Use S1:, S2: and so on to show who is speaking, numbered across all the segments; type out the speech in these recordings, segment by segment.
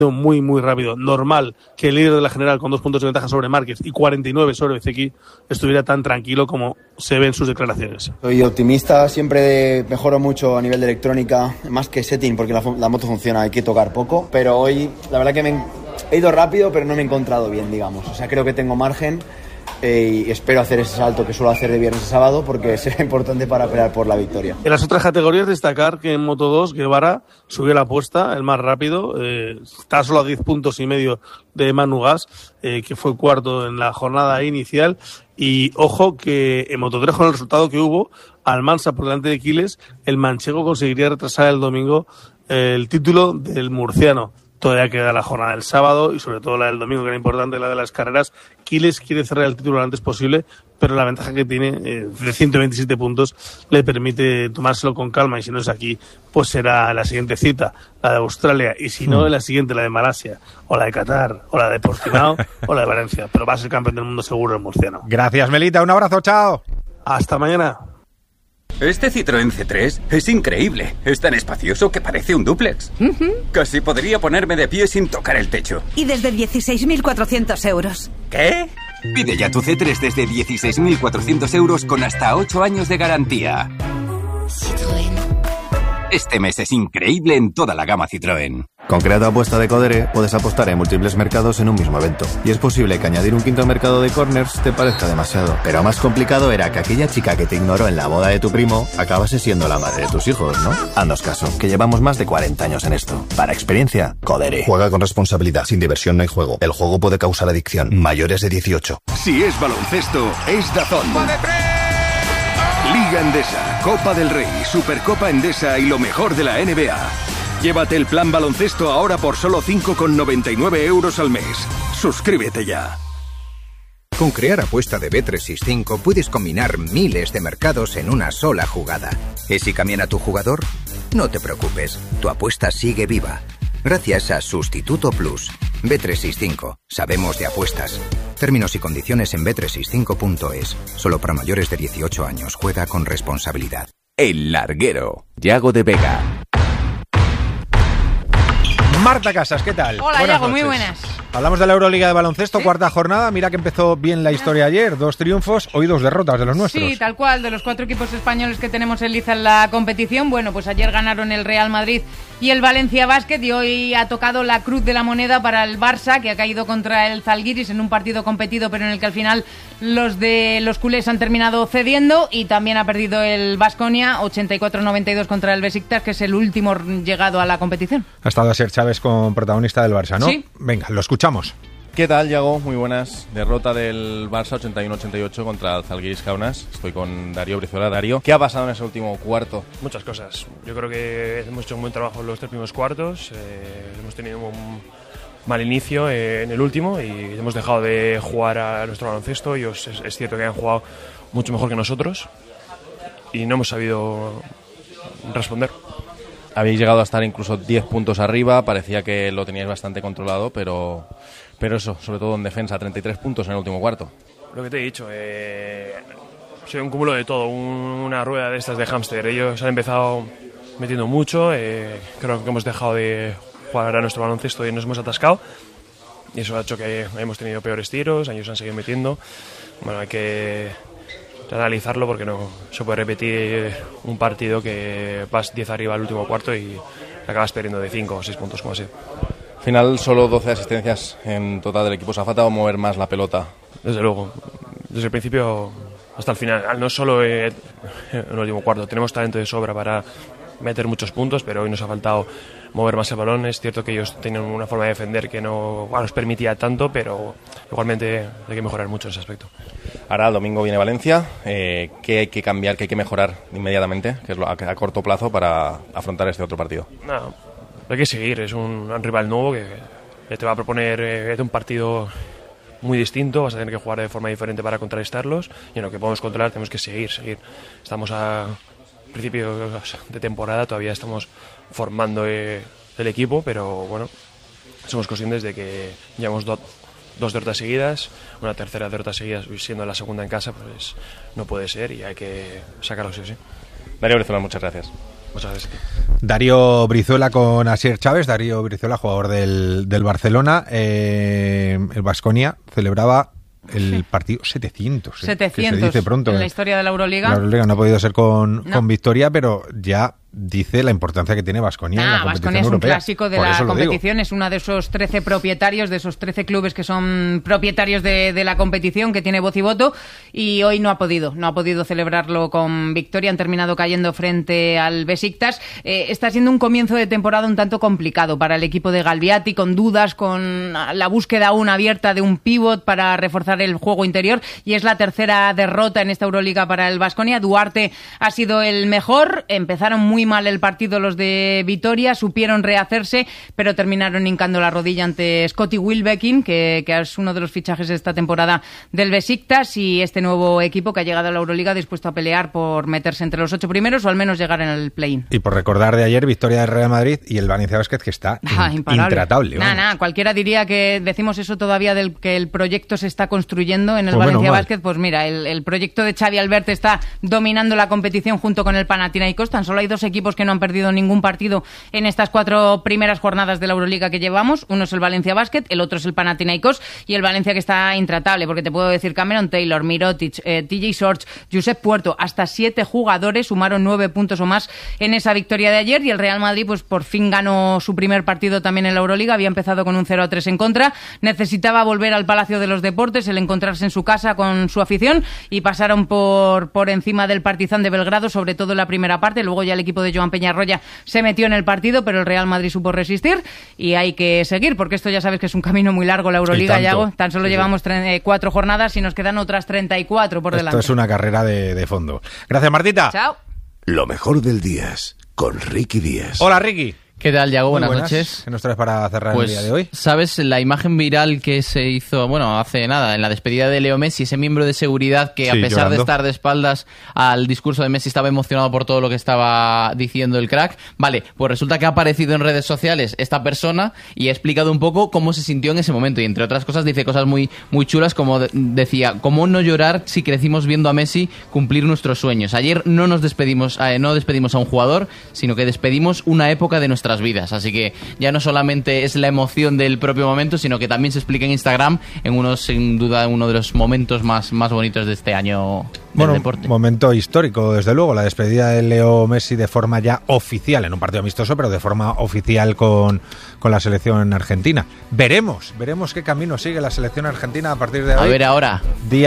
S1: muy muy rápido. Normal que el líder de la general con 2 puntos de ventaja sobre Márquez y 49 sobre Bezzecchi estuviera tan tranquilo como se ve en sus declaraciones.
S2: Soy optimista, siempre mejoro mucho a nivel de electrónica, más que setting, porque la moto funciona, hay que tocar poco, pero hoy la verdad que he ido rápido, pero no me he encontrado bien, digamos. O sea, creo que tengo margen y espero hacer ese salto que suelo hacer de viernes a sábado, porque será importante para pelear por la victoria.
S1: En las otras categorías destacar que en Moto 2 Guevara subió la apuesta, el más rápido, está solo a 10 puntos y medio de Manu Gas, que fue cuarto en la jornada inicial. Y ojo que en Moto 3, con el resultado que hubo, Almansa por delante de Quiles, el manchego conseguiría retrasar el domingo el título del murciano. Todavía queda la jornada del sábado y sobre todo la del domingo, que era importante, la de las carreras. Quiles quiere cerrar el título lo antes posible, pero la ventaja que tiene de 127 puntos le permite tomárselo con calma, y si no es aquí, pues será la siguiente cita, la de Australia, y si no, la siguiente, la de Malasia, o la de Qatar, o la de Portimao, o la de Valencia. Pero va a ser campeón del mundo seguro el murciano.
S3: Gracias, Melita. Un abrazo, chao.
S1: Hasta mañana.
S4: Este Citroën C3 es increíble. Es tan espacioso que parece un dúplex. Casi podría ponerme de pie sin tocar el techo.
S5: Y desde 16.400 euros.
S4: ¿Qué? Pide ya tu C3 desde 16.400 euros con hasta 8 años de garantía.
S5: Citroën.
S4: Este mes es increíble en toda la gama Citroën.
S6: Con Crea tu apuesta de Codere puedes apostar en múltiples mercados en un mismo evento. Y es posible que añadir un quinto mercado de corners te parezca demasiado. Pero más complicado era que aquella chica que te ignoró en la boda de tu primo acabase siendo la madre de tus hijos, ¿no? Haznos caso, que llevamos más de 40 años en esto. Para experiencia, Codere.
S7: Juega con responsabilidad. Sin diversión no hay juego. El juego puede causar adicción. Mayores de 18.
S8: Si es baloncesto, es DAZN. Liga Endesa, Copa del Rey, Supercopa Endesa y lo mejor de la NBA. Llévate el plan baloncesto ahora por solo 5,99 euros al mes. Suscríbete ya.
S9: Con Crear Apuesta de Bet365 puedes combinar miles de mercados en una sola jugada. ¿Y si cambian a tu jugador? No te preocupes, tu apuesta sigue viva. Gracias a Sustituto Plus. Bet365. Sabemos de apuestas. Términos y condiciones en bet365.es. Solo para mayores de 18 años. Juega con responsabilidad.
S4: El Larguero. Yago de Vega.
S3: Marta Casas, ¿qué tal?
S10: Hola, Yago, muy buenas.
S3: Hablamos de la Euroliga de baloncesto, ¿sí? Cuarta jornada. Mira que empezó bien la historia ayer. 2 triunfos, hoy 2 derrotas de los nuestros.
S10: Sí, tal cual, de los 4 equipos españoles que tenemos en liza en la competición. Bueno, pues ayer ganaron el Real Madrid y el Valencia Basket, y hoy ha tocado la cruz de la moneda para el Barça, que ha caído contra el Zalgiris en un partido competido, pero en el que al final los culés han terminado cediendo, y también ha perdido el Baskonia 84-92 contra el Besiktas, que es el último llegado a la competición.
S3: Ha estado Asier Chávez con protagonista del Barça, ¿no?
S10: Sí.
S3: Venga, lo escuchamos.
S11: ¿Qué tal, Yago? Muy buenas. Derrota del Barça 81-88 contra el Zalgiris Kaunas. Estoy con Darío Brizuela. Darío, ¿qué ha pasado en ese último cuarto?
S12: Muchas cosas. Yo creo que hemos hecho un buen trabajo en los 3 primeros cuartos. Hemos tenido un mal inicio en el último y hemos dejado de jugar a nuestro baloncesto. Ellos es cierto que han jugado mucho mejor que nosotros y no hemos sabido responder.
S11: Habéis llegado a estar incluso 10 puntos arriba. Parecía que lo teníais bastante controlado, pero eso, sobre todo en defensa, 33 puntos en el último cuarto.
S12: Lo que te he dicho, soy un cúmulo de todo, una rueda de estas de hámster. Ellos han empezado metiendo mucho, creo que hemos dejado de jugar a nuestro baloncesto y nos hemos atascado, y eso ha hecho que hemos tenido peores tiros, ellos han seguido metiendo. Bueno, hay que analizarlo porque no se puede repetir un partido que vas 10 arriba al último cuarto y acabas perdiendo de 5 o 6 puntos como así.
S11: Al final solo 12 asistencias en total del equipo. ¿Se ha faltado mover más la pelota?
S12: Desde luego, desde el principio hasta el final. No solo en el último cuarto, tenemos talento de sobra para meter muchos puntos, pero hoy nos ha faltado mover más el balón. Es cierto que ellos tienen una forma de defender que no nos permitía tanto, pero igualmente hay que mejorar mucho en ese aspecto.
S11: Ahora el domingo viene Valencia. ¿Qué hay que cambiar, qué hay que mejorar inmediatamente, que es a corto plazo, para afrontar este otro partido?
S12: No, hay que seguir. Es un rival nuevo que te va a proponer un partido muy distinto. Vas a tener que jugar de forma diferente para contrarrestarlos, y en lo que podemos controlar tenemos que seguir. Estamos a principios de temporada, todavía estamos formando el equipo, pero bueno, somos conscientes de que llevamos 2 derrotas seguidas, una tercera derrota seguida siendo la segunda en casa, pues no puede ser y hay que sacarlo sí o sí.
S11: Darío Brizuela, muchas gracias.
S12: Muchas gracias.
S3: Darío Brizuela con Asier Chávez. Darío Brizuela, jugador del Barcelona. El Baskonia celebraba el partido 700.
S10: 700
S3: que se dice pronto,
S10: en la historia de la Euroliga.
S3: La Euroliga no ha podido ser con victoria, pero ya dice la importancia que tiene Baskonia en la competición
S10: Baskonia es
S3: europea.
S10: un clásico de la competición, es uno de esos 13 propietarios, de esos 13 clubes que son propietarios de la competición, que tiene voz y voto, y hoy no ha podido celebrarlo con victoria. Han terminado cayendo frente al Besiktas. Está siendo un comienzo de temporada un tanto complicado para el equipo de Galbiati, con dudas, con la búsqueda aún abierta de un pívot para reforzar el juego interior, y es la tercera derrota en esta Euroliga para el Baskonia. Duarte ha sido el mejor, empezaron muy mal el partido los de Vitoria, supieron rehacerse, pero terminaron hincando la rodilla ante Scottie Wilbekin, que es uno de los fichajes de esta temporada del Besiktas, y este nuevo equipo que ha llegado a la Euroliga dispuesto a pelear por meterse entre los 8 primeros o al menos llegar en el play-in.
S3: Y por recordar de ayer, victoria del Real Madrid y el Valencia Basket, que está intratable.
S10: Cualquiera diría que decimos eso todavía del que el proyecto se está construyendo en el Valencia Basket. Pues mira, el proyecto de Xavi Albert está dominando la competición junto con el Panathinaikos. Tan solo hay 2 equipos que no han perdido ningún partido en estas 4 primeras jornadas de la Euroliga que llevamos. Uno es el Valencia Basket, el otro es el Panathinaikos, y el Valencia que está intratable, porque te puedo decir Cameron Taylor, Mirotic, TJ Shorts, Josep Puerto, hasta 7 jugadores sumaron 9 puntos o más en esa victoria de ayer, y el Real Madrid pues por fin ganó su primer partido también en la Euroliga. Había empezado con un 0-3 en contra, necesitaba volver al Palacio de los Deportes, el encontrarse en su casa con su afición, y pasaron por encima del Partizan de Belgrado, sobre todo en la primera parte. Luego ya el equipo de Joan Peñarroya se metió en el partido, pero el Real Madrid supo resistir, y hay que seguir, porque esto ya sabes que es un camino muy largo la Euroliga, Yago. Tan solo llevamos 4 jornadas y nos quedan otras 34 por delante.
S3: Esto es una carrera de fondo. Gracias, Martita.
S10: Chao.
S13: Lo mejor del día con Ricky Díaz.
S3: Hola, Ricky.
S14: ¿Qué tal, Yago? Buenas noches.
S3: ¿Qué nos traes para cerrar el día de hoy?
S14: ¿Sabes la imagen viral que se hizo, hace nada, en la despedida de Leo Messi, ese miembro de seguridad que a pesar llorando de estar de espaldas al discurso de Messi estaba emocionado por todo lo que estaba diciendo el crack? Vale, pues resulta que ha aparecido en redes sociales esta persona y ha explicado un poco cómo se sintió en ese momento, y entre otras cosas dice cosas muy, muy chulas, como decía, ¿cómo no llorar si crecimos viendo a Messi cumplir nuestros sueños? Ayer no despedimos a un jugador, sino que despedimos una época de nuestras vidas, así que ya no solamente es la emoción del propio momento, sino que también se explica en Instagram sin duda uno de los momentos más bonitos de este año del deporte.
S3: Momento histórico, desde luego, la despedida de Leo Messi de forma ya oficial, en un partido amistoso, pero de forma oficial con la selección argentina. Veremos qué camino sigue la selección argentina a partir de hoy.
S14: A ver ahora.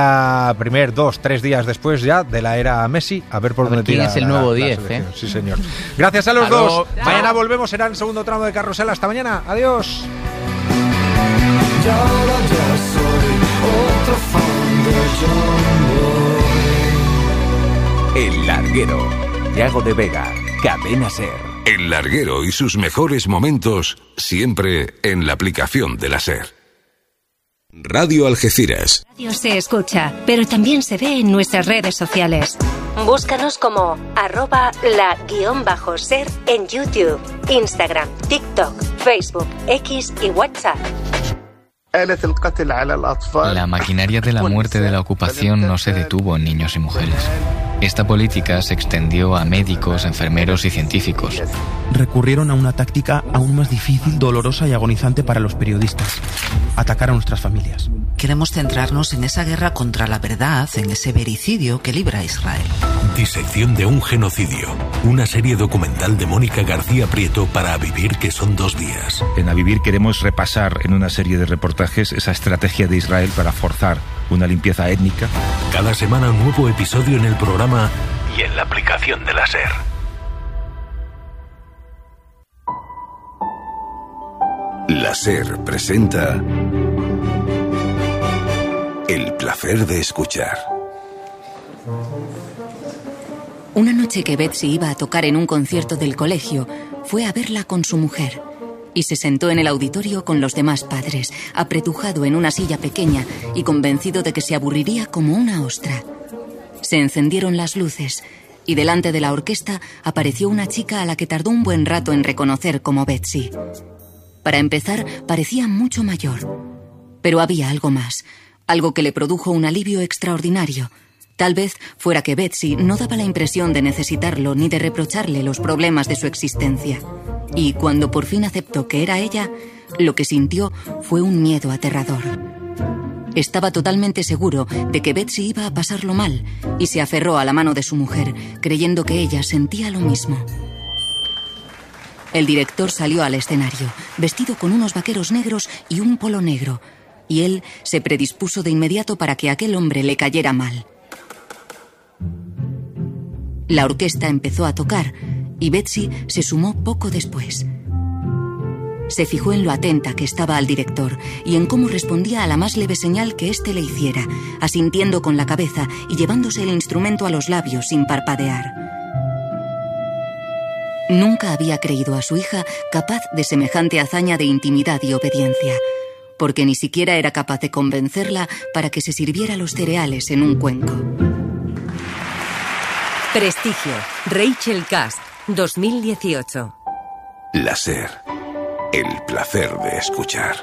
S3: 2-3 días después ya de la era Messi, a ver por dónde tira.
S14: ¿Quién es el nuevo 10?
S3: Sí, señor. Gracias a los dos. Mañana volvemos, será el segundo tramo de Carrusel. Hasta mañana. Adiós.
S8: El Larguero. Yago de Vega. Cadena SER.
S13: El Larguero y sus mejores momentos siempre en la aplicación de la SER. Radio Algeciras.
S15: Radio se escucha, pero también se ve en nuestras redes sociales. Búscanos como @la_ser en YouTube, Instagram, TikTok, Facebook, X y WhatsApp.
S16: La maquinaria de la muerte de la ocupación no se detuvo en niños y mujeres. Esta política se extendió a médicos, enfermeros y científicos.
S17: Recurrieron a una táctica aún más difícil, dolorosa y agonizante para los periodistas: atacar a nuestras familias.
S18: Queremos centrarnos en esa guerra contra la verdad, en ese vericidio que libra Israel.
S19: Disección de un genocidio. Una serie documental de Mónica García Prieto para A Vivir, que son 2 días.
S20: En A Vivir queremos repasar en una serie de reportajes esa estrategia de Israel para forzar una limpieza étnica.
S19: Cada semana un nuevo episodio en el programa y en la aplicación de la SER.
S13: La SER presenta El placer de escuchar.
S15: Una noche que Betsy iba a tocar en un concierto del colegio, fue a verla con su mujer y se sentó en el auditorio con los demás padres, apretujado en una silla pequeña y convencido de que se aburriría como una ostra. Se encendieron las luces y delante de la orquesta apareció una chica a la que tardó un buen rato en reconocer como Betsy. Para empezar, parecía mucho mayor, pero había algo más, algo que le produjo un alivio extraordinario. Tal vez fuera que Betsy no daba la impresión de necesitarlo ni de reprocharle los problemas de su existencia. Y cuando por fin aceptó que era ella, lo que sintió fue un miedo aterrador. Estaba totalmente seguro de que Betsy iba a pasarlo mal y se aferró a la mano de su mujer, creyendo que ella sentía lo mismo. El director salió al escenario, vestido con unos vaqueros negros y un polo negro, y él se predispuso de inmediato para que aquel hombre le cayera mal. La orquesta empezó a tocar y Betsy se sumó poco después. Se fijó en lo atenta que estaba al director y en cómo respondía a la más leve señal que éste le hiciera, asintiendo con la cabeza y llevándose el instrumento a los labios sin parpadear. Nunca había creído a su hija capaz de semejante hazaña de intimidad y obediencia, porque ni siquiera era capaz de convencerla para que se sirviera los cereales en un cuenco.
S21: Prestigio, Rachel Cast, 2018.
S13: La SER. El placer de escuchar.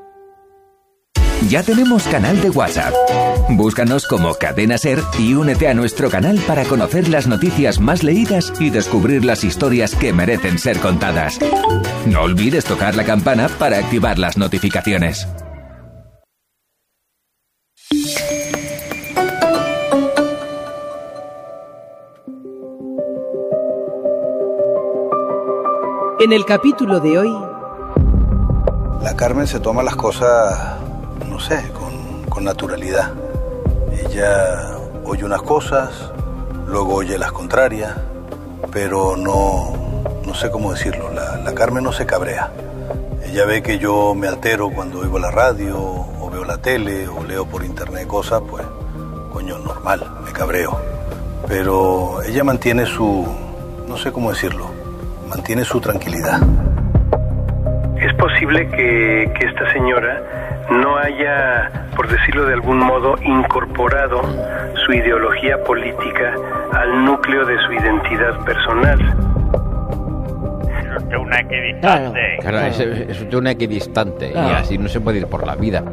S22: Ya tenemos canal de WhatsApp. Búscanos como Cadena SER y únete a nuestro canal para conocer las noticias más leídas y descubrir las historias que merecen ser contadas. No olvides tocar la campana para activar las notificaciones.
S23: En el capítulo de hoy...
S24: La Carmen se toma las cosas, no sé, con naturalidad. Ella oye unas cosas, luego oye las contrarias, pero no sé cómo decirlo. La Carmen no se cabrea. Ella ve que yo me altero cuando oigo la radio, o veo la tele, o leo por internet cosas, pues, coño, normal, me cabreo. Pero ella mantiene su, no sé cómo decirlo, mantiene su tranquilidad.
S25: ¿Es posible que esta señora no haya, por decirlo de algún modo, incorporado su ideología política al núcleo de su identidad personal?
S26: Es usted una equidistante.
S27: Claro, es usted una equidistante y así no se puede ir por la vida.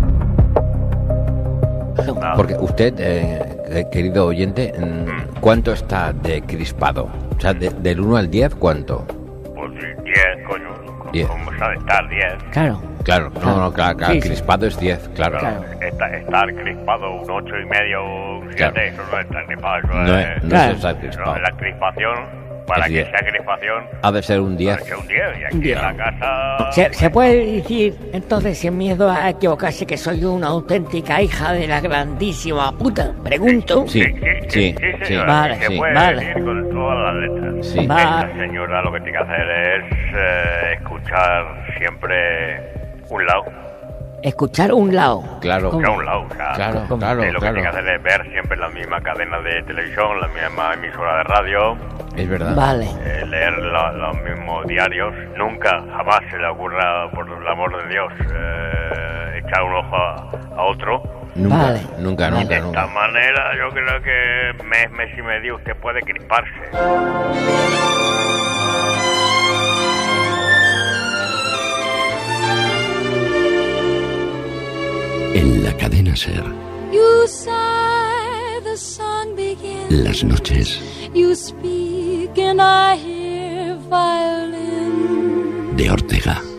S27: Porque usted, querido oyente, ¿cuánto está de crispado? O sea, del 1 al 10, ¿cuánto?
S26: Pues 10, coño.
S27: 10.
S26: ¿Cómo sabe estar 10?
S27: Claro, claro, sí, crispado es 10, claro.
S26: Estar crispado un 8,5, un 7,
S27: Claro.
S26: eso no es estar crispado, eso
S27: No es estar crispado.
S26: No, la crispación, para
S27: Es
S26: que
S27: 10.
S26: sea crispación,
S27: Ha de ser un 10.
S26: es un 10, y aquí en la casa...
S28: ¿Se puede decir, entonces, sin miedo a equivocarse, que soy una auténtica hija de la grandísima puta? Pregunto.
S27: Sí.
S26: Señora,
S28: Vale,
S26: se
S28: sí,
S26: puede
S28: vale.
S26: decir con todas las letras.
S28: Sí.
S26: Esta señora lo que tiene que hacer es escuchar siempre un lado.
S28: Escuchar un lado.
S27: Claro.
S26: Escuchar un lado, o sea,
S27: Claro.
S26: lo que tiene que hacer es ver siempre la misma cadena de televisión, la misma emisora de radio.
S27: Es verdad.
S28: Vale.
S26: Leer los mismos diarios. Nunca, jamás se le ocurra, por el amor de Dios, echar un ojo a otro.
S27: Nunca, nunca.
S26: De esta manera yo creo que mes y medio usted puede crisparse.
S29: En la cadena SER,
S30: You sigh, the song begins.
S29: las noches
S30: You speak and I hear violin.
S29: de Ortega.